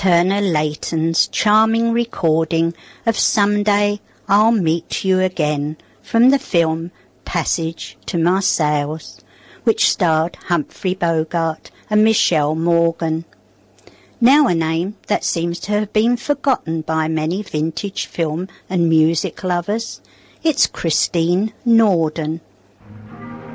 Turner Layton's charming recording of Someday I'll Meet You Again from the film Passage to Marseilles, which starred Humphrey Bogart and Michelle Morgan. Now a name that seems to have been forgotten by many vintage film and music lovers, it's Christine Norden.